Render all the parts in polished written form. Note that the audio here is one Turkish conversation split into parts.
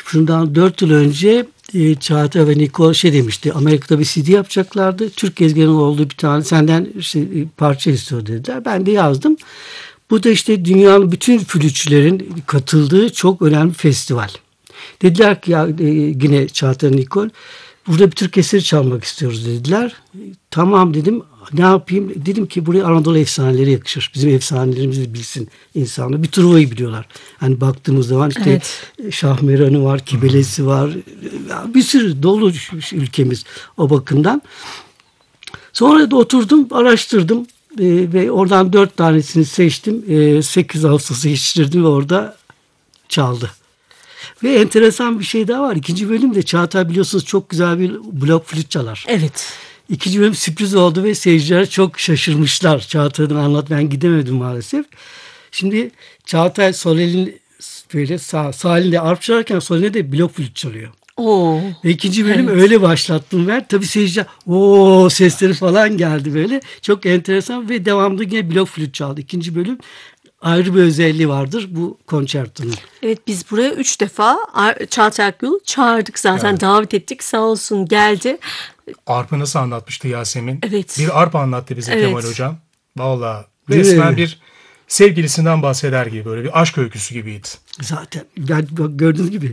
Bundan 4 yıl önce Çağatay ve Nikol şey demişti. Amerika'da bir CD yapacaklardı. Türk gezgeni olduğu bir tane senden işte parça istiyor dediler. Ben de yazdım. Bu da işte dünyanın bütün flütçülerin katıldığı çok önemli bir festival. Dediler ki ya yine Çağatay Nikol burada bir Türk eseri çalmak istiyoruz dediler. Tamam dedim. Ne yapayım? Dedim ki buraya Anadolu efsaneleri yakışır. Bizim efsanelerimizi bilsin insanlar. Bir Truva'yı biliyorlar. Hani baktığımız zaman işte evet. Şahmeran'ı var, Kibelesi var. Bir sürü dolu ülkemiz o bakımdan. Sonra da oturdum, araştırdım. Ve oradan 4 tanesini seçtim. 8 Ağustos'u geçirdim ve orada çaldı. Ve enteresan bir şey daha var. İkinci bölümde Çağatay biliyorsunuz çok güzel bir blok flüt çalar. Evet. İkinci bölüm sürpriz oldu ve seyirciler çok şaşırmışlar. Çağatay'dan anlat ben gidemedim maalesef. Şimdi Çağatay sol elin böyle sağ elinde arp çalarken sol elinde de blok flüt çalıyor. Oo. Ve ikinci bölüm öyle başlattım ben. Tabii seyirciler ooo sesleri falan geldi böyle. Çok enteresan ve devamlı yine blok flüt çaldı. İkinci bölüm ayrı bir özelliği vardır bu konçertonun. Evet biz buraya 3 defa Çağatay Akgül çağırdık zaten evet. Davet ettik sağ olsun geldi. Arp'ı nasıl anlatmıştı Yasemin? Evet. Bir arp anlattı bize evet. Kemal Hocam. Vallahi resmen bir sevgilisinden bahseder gibi böyle bir aşk öyküsü gibiydi. Zaten ben gördüğünüz gibi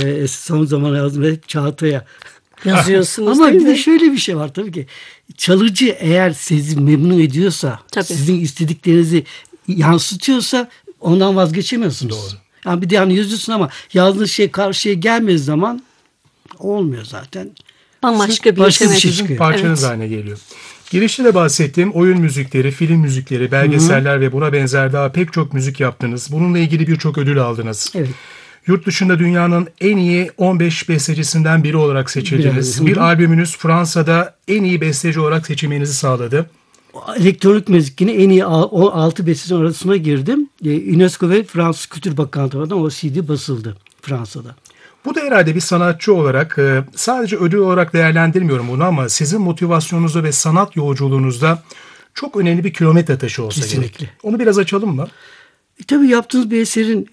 son zaman yazdım hep Çağatay'a. Yazıyorsunuz ama bir de şöyle bir şey var tabii ki. Çalıcı eğer sizi memnun ediyorsa, tabii. Sizin istediklerinizi yansıtıyorsa ondan vazgeçemiyorsunuz. Doğru. Yani bir de yani yazıyorsun ama yazdığınız şey karşıya gelmediği zaman olmuyor zaten. Başka bir şey çıkıyor. Parçanız evet. Haline geliyor. Girişte de bahsettiğim oyun müzikleri, film müzikleri, belgeseller Hı-hı. ve buna benzer daha pek çok müzik yaptınız. Bununla ilgili birçok ödül aldınız. Evet. Yurt dışında dünyanın en iyi 15 bestecisinden biri olarak seçildiniz. Bir albümünüz Fransa'da en iyi besteci olarak seçilmenizi sağladı. Elektronik müzik yine en iyi 6 bestecinin arasına girdim. UNESCO ve Fransız Kültür Bakanlığı tarafından o CD basıldı Fransa'da. Bu da herhalde bir sanatçı olarak sadece ödül olarak değerlendirmiyorum bunu ama sizin motivasyonunuzda ve sanat yolculuğunuzda çok önemli bir kilometre taşı olsa kesinlikle. Gerek. Onu biraz açalım mı? Tabii yaptığınız bir eserin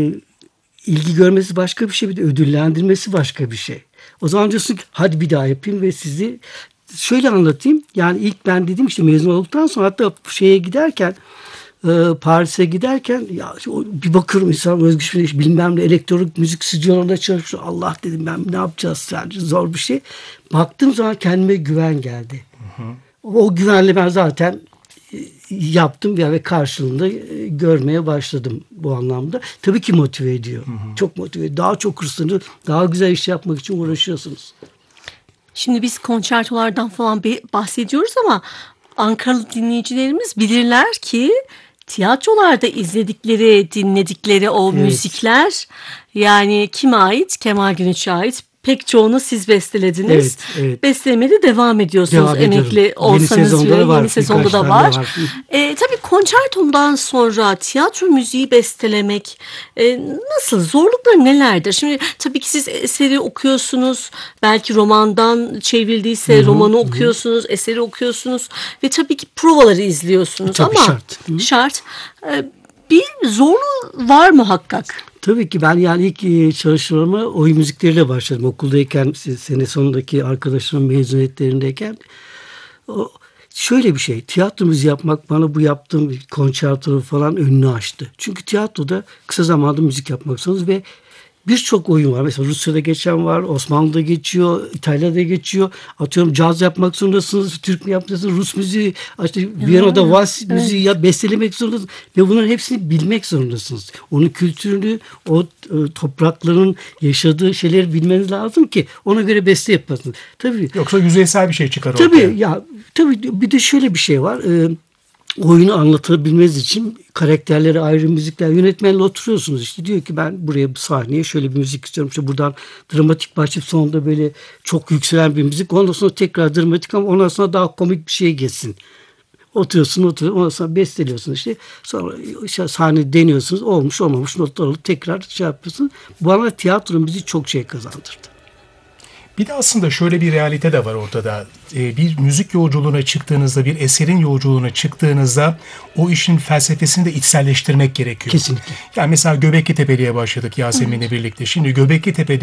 ilgi görmesi başka bir şey, bir de ödüllendirmesi başka bir şey. O zaman diyorsun ki hadi bir daha yapayım ve sizi şöyle anlatayım. Yani ilk ben dedim işte mezun olduktan sonra hatta şeye giderken Paris'e giderken ya bir bakıyorum insan Özgür Güneş bilmem ne elektronik müzik stüdyolarında çalışıyor. Allah dedim ben ne yapacağız sadece zor bir şey. Baktığım zaman kendime güven geldi. Hı hı. O güvenle ben zaten yaptım ve karşılığında görmeye başladım bu anlamda. Tabii ki motive ediyor. Hı hı. Çok motive ediyor. Daha çok hırsını, daha güzel iş yapmak için uğraşıyorsunuz. Şimdi biz konçertolardan falan bahsediyoruz ama Ankaralı dinleyicilerimiz bilirler ki tiyatrolarda izledikleri, dinledikleri o müzikler yani kime ait? Kemal Günüç'e ait. Pek çoğunu siz bestelediniz. Evet. Bestelemeye de devam ediyorsunuz emekli olsanız bile. Yeni sezonda da var. Tabii konçertodan sonra tiyatro müziği bestelemek nasıl? Zorlukları nelerdir? Şimdi tabii ki siz eseri okuyorsunuz. Belki romandan çevrildiyse romanı okuyorsunuz, eseri okuyorsunuz ve tabii ki provaları izliyorsunuz tabii ama şart. Bir zorluğu var muhakkak. Tabii ki ben yani ilk çalışmalarıma oyun müzikleriyle başladım. Okuldayken, sene sonundaki arkadaşlarımın mezuniyetlerindeyken. Şöyle bir şey, tiyatro müziği yapmak bana bu yaptığım konçerto falan önünü açtı. Çünkü tiyatroda kısa zamanda müzik yapmak zorundasınız ve birçok oyun var. Mesela Rusya'da geçen var, Osmanlı'da geçiyor, İtalya'da geçiyor. Atıyorum caz yapmak zorundasınız, Türk mü yapacaksınız, Rus müziği, işte Viyana'da vals müziği ya bestelemek zorundasınız. Ve bunların hepsini bilmek zorundasınız. Onun kültürünü, o toprakların yaşadığı şeyleri bilmeniz lazım ki ona göre beste yapasınız. Tabii. Yoksa yüzeysel bir şey çıkar ortaya. Tabii bir de şöyle bir şey var. Oyunu anlatabilmeniz için karakterlere ayrı müzikler, yönetmenle oturuyorsunuz işte diyor ki ben buraya bu sahneye şöyle bir müzik istiyorum. İşte buradan dramatik başlayıp sonunda böyle çok yükselen bir müzik. Ondan sonra tekrar dramatik ama ondan sonra daha komik bir şey geçsin. Oturuyorsun ondan sonra besteliyorsun işte. Sonra işte sahne deniyorsunuz olmuş olmamış notlar alıp tekrar şey yapıyorsunuz. Bana tiyatronun bizi çok şey kazandırdı. Bir de aslında şöyle bir realite de var ortada. Bir müzik yolculuğuna çıktığınızda, bir eserin yolculuğuna çıktığınızda o işin felsefesini de içselleştirmek gerekiyor. Kesinlikle. Yani mesela Göbekli Tepe'liye başladık Yasemin'le birlikte. Şimdi Göbekli Tepe